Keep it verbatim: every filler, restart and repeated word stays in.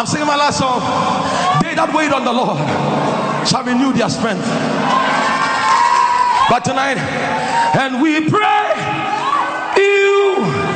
I'm singing my last song. They that wait on the Lord shall renew their strength. But tonight, and we pray